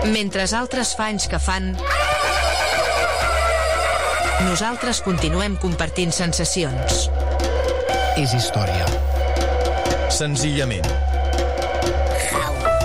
Mentre altres fa anys que fan, nosaltres continuem compartint sensacions. És història. Senzillament.